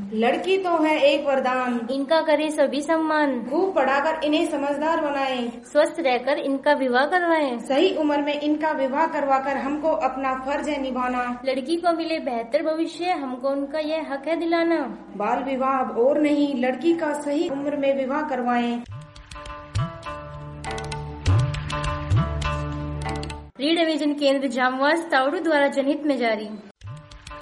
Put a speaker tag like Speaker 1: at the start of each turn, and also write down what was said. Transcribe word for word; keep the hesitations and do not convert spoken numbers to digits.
Speaker 1: लड़की तो है एक वरदान,
Speaker 2: इनका करे सभी सम्मान।
Speaker 1: खूब पढ़ाकर इन्हें समझदार बनाएं,
Speaker 2: स्वस्थ रहकर इनका विवाह करवाएं।
Speaker 1: सही उम्र में इनका विवाह करवाकर हमको अपना फर्ज है निभाना।
Speaker 2: लड़की को मिले बेहतर भविष्य, हमको उनका यह हक है दिलाना।
Speaker 1: बाल विवाह अब और नहीं, लड़की का सही उम्र में विवाह करवाएं।
Speaker 2: रीड डिवीजन केंद्र जामवास तावड़ू द्वारा जनहित में जारी।